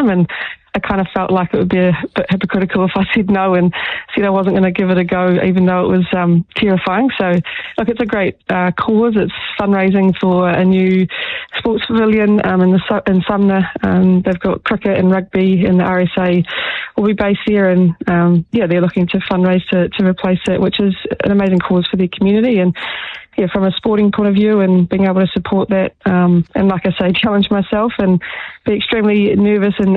time, and I kind of felt like it would be a bit hypocritical if I said no and said I wasn't going to give it a go, even though it was terrifying. So, look, it's a great cause. It's fundraising for a new sports pavilion in Sumner. They've got cricket and rugby, and the RSA will be based there. And, they're looking to fundraise to replace it, which is an amazing cause for their community. And, from a sporting point of view and being able to support that, and like I say, challenge myself and be extremely nervous and